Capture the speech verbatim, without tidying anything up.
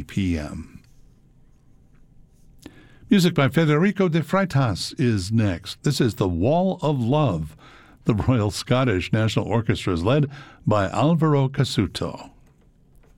thirty p.m. Music by Federico de Freitas is next. This is The Wall of Love. The Royal Scottish National Orchestra is led by Alvaro Casuto.